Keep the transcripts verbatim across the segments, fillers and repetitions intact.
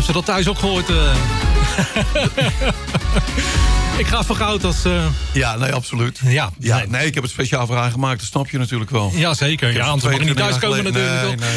heeft ze dat thuis ook gehoord. Uh. Ik ga voor goud als... Uh... Ja, nee, absoluut. Ja, ja nee. nee, ik heb het speciaal voor haar gemaakt. Dat snap je natuurlijk wel. Ja, zeker. Ja, anders mag je niet thuiskomen natuurlijk. Nee, nee.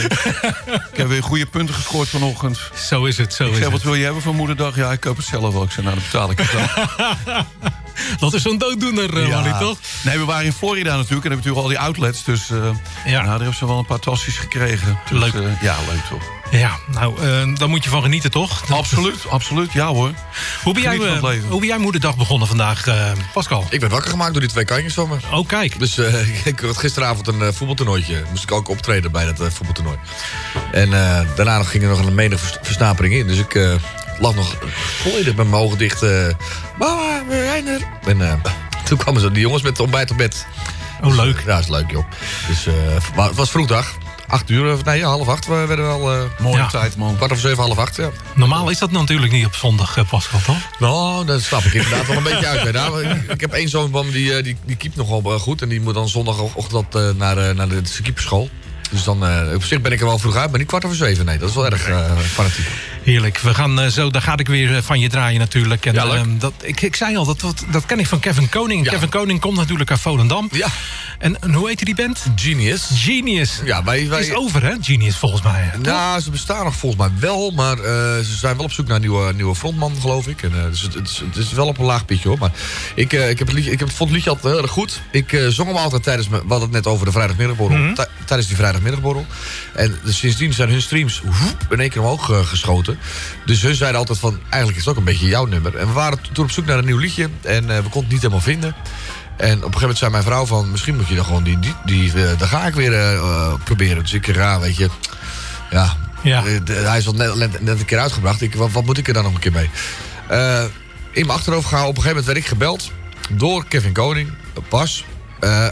Ik heb weer goede punten gescoord vanochtend. Zo is het, zo ik is zeg, het. wat wil je hebben voor moederdag? Ja, ik koop het zelf wel. Ik zei, nou, dan betaal ik het dan. Dat is zo'n dooddoener, uh, ja. Wally, toch? Nee, we waren in Florida natuurlijk. En hebben natuurlijk al die outlets. Dus uh, ja. nou, daar hebben ze wel een paar tassies gekregen. Dus, leuk. Uh, ja, leuk toch. Ja, nou, uh, daar moet je van genieten, toch? Absoluut, absoluut. Ja hoor. Hoe ben, jij, uh, hoe ben jij moederdag begonnen vandaag, uh, Pascal? Ik werd wakker gemaakt door die twee kanjes van me. Oh, kijk. Dus uh, ik had gisteravond een uh, voetbaltoernooitje. Moest ik ook optreden bij dat uh, voetbaltoernooi. En uh, daarna nog ging er nog een menige versnapering in. Dus ik uh, lag nog volledig met mijn ogen dicht. Uh, Mama, we zijn er. En uh, toen kwamen zo die jongens met ontbijt op bed. Oh, leuk. Dus, uh, ja, dat is leuk, joh. Dus uh, het was vroegdag. Acht uur, nee, half acht, we werden wel... Uh, Mooie ja. tijd, man. Kwart over zeven, half acht, ja. Normaal is dat natuurlijk niet op zondag, uh, Pascal, toch? Nou, dat snap ik inderdaad wel een beetje uit. Nou, ik, ik heb één zoon van me, die, die, die keept nogal uh, goed. En die moet dan zondagochtend uh, naar, uh, naar de keeperschool. Dus dan, uh, op zich ben ik er wel vroeg uit, maar niet kwart over zeven. Nee, dat is wel erg uh, fanatiek. Heerlijk. We gaan uh, zo, daar ga ik weer van je draaien natuurlijk. En, ja, leuk. Uh, dat, ik, ik zei al, dat, dat, dat ken ik van Kevin Koning. Ja. Kevin Koning komt natuurlijk uit Volendam. Ja. En, en hoe heet die band? Genius. Genius. Ja, wij, wij... Is over, hè? Genius, volgens mij. Nou, ze bestaan nog volgens mij wel. Maar uh, ze zijn wel op zoek naar een nieuwe, nieuwe frontman, geloof ik. En, uh, dus het, het, is, het is wel op een laag pitje, hoor. Maar ik, uh, ik, heb het liedje, ik heb, vond het liedje altijd heel erg goed. Ik uh, zong hem altijd tijdens... Me, we hadden het net over de vrijdagmiddagborrel. Mm-hmm. Tijdens die vrijdagmiddagborrel. En dus sindsdien zijn hun streams woep, in één keer omhoog uh, geschoten. Dus hun zeiden altijd van, eigenlijk is het ook een beetje jouw nummer. En we waren toen op zoek naar een nieuw liedje. En uh, we konden het niet helemaal vinden. En op een gegeven moment zei mijn vrouw van... misschien moet je dan gewoon die... die, die uh, dan ga ik weer uh, proberen. Dus ik ja, weet je... Ja, ja. De, de, hij is al net, net, net een keer uitgebracht. Ik, wat, wat moet ik er dan nog een keer mee? Uh, in mijn achterhoofd gehouden. Op een gegeven moment werd ik gebeld... door Kevin Koning. Pas... Uh,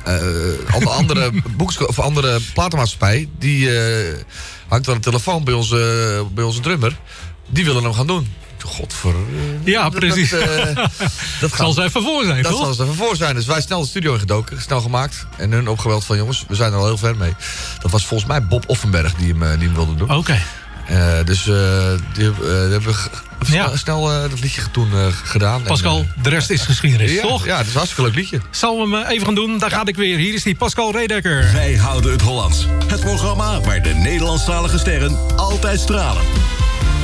uh, andere, boeks, of andere platenmaatschappij... die uh, hangt aan de telefoon bij onze, bij onze drummer. Die willen hem gaan doen. Godver... Ja, precies. Dat, uh, dat zal ze even voor zijn, dat toch? zal ze even voor zijn. Dus wij snel de studio ingedoken, snel gemaakt. En hun opgebeld van, jongens, we zijn er al heel ver mee. Dat was volgens mij Bob Offenberg die hem, die hem wilde doen. Oké. Okay. Uh, dus uh, die, uh, die hebben we ja. snel uh, dat liedje toen uh, gedaan. Pascal, en, uh, de rest is geschiedenis, ja, toch? Ja, het is een hartstikke leuk liedje. Zal we hem even gaan doen? Daar ja. ga ik weer. Hier is die Pascal Redeker. Wij houden het Hollands. Het programma waar de Nederlandstalige sterren altijd stralen.